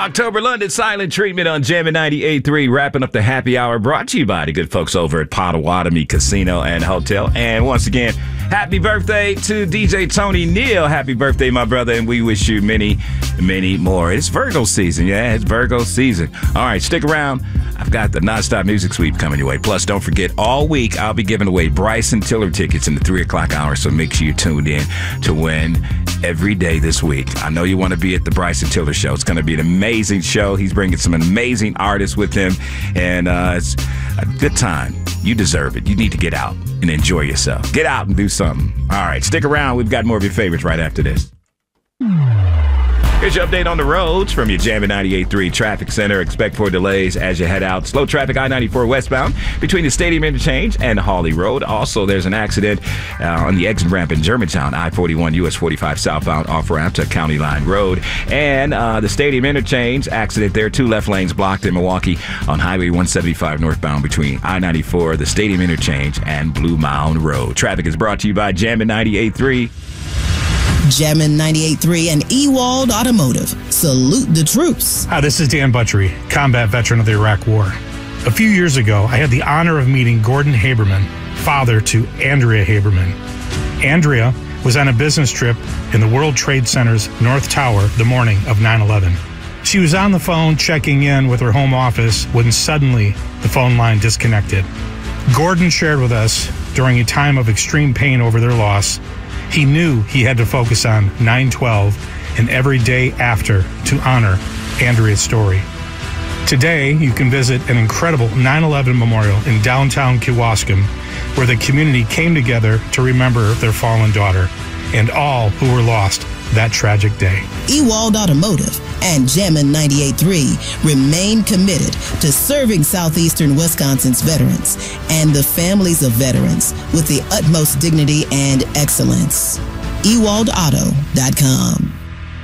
October London Silent Treatment on Jammin' 98.3, wrapping up the happy hour, brought to you by the good folks over at Potawatomi Casino and Hotel. And once again, happy birthday to DJ Tony Neal. Happy birthday, my brother, and we wish you many, many more. It's Virgo season. Yeah, it's Virgo season. All right, stick around. I've got the nonstop music sweep coming your way. Plus, don't forget, all week I'll be giving away Bryson Tiller tickets in the 3 o'clock hour, so make sure you're tuned in to win every day this week. I know you want to be at the Bryson Tiller show. It's going to be an amazing show. He's bringing some amazing artists with him, and it's a good time. You deserve it. You need to get out and enjoy yourself. Get out and do something. All right, stick around. We've got more of your favorites right after this. Here's your update on the roads from your Jammin' 98.3 Traffic Center. Expect for delays as you head out. Slow traffic I-94 westbound between the Stadium Interchange and Hawley Road. Also, there's an accident on the exit ramp in Germantown, I-41 US 45 southbound off-ramp to County Line Road. And the Stadium Interchange accident there. 2 left lanes blocked in Milwaukee on Highway 175 northbound between I-94, the Stadium Interchange, and Blue Mound Road. Traffic is brought to you by Jammin' 98.3. Jammin' 98.3 and Ewald Automotive. Salute the troops. Hi, this is Dan Butchery, combat veteran of the Iraq War. A few years ago, I had the honor of meeting Gordon Haberman, father to Andrea Haberman. Andrea was on a business trip in the World Trade Center's North Tower the morning of 9/11. She was on the phone checking in with her home office when suddenly the phone line disconnected. Gordon shared with us, during a time of extreme pain over their loss, he knew he had to focus on 9/12 and every day after to honor Andrea's story. Today, you can visit an incredible 9/11 memorial in downtown Kewaskum, where the community came together to remember their fallen daughter and all who were lost that tragic day. Ewald Automotive and Jammin' 98.3 remain committed to serving southeastern Wisconsin's veterans and the families of veterans with the utmost dignity and excellence. EwaldAuto.com.